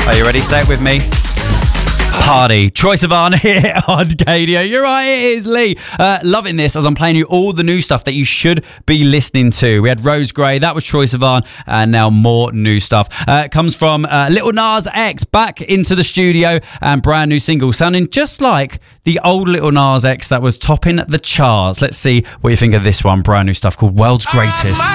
Are you ready? Say it with me. Party. Troye Sivan here on Gaydio. You're right, it is Lee. Loving this as I'm playing you all the new stuff that you should be listening to. We had Rose Gray, that was Troye Sivan, and now more new stuff. It comes from Lil Nas X back into the studio and brand new single, sounding just like the old Lil Nas X that was topping the charts. Let's see what you think of this one. Brand new stuff called World's Greatest.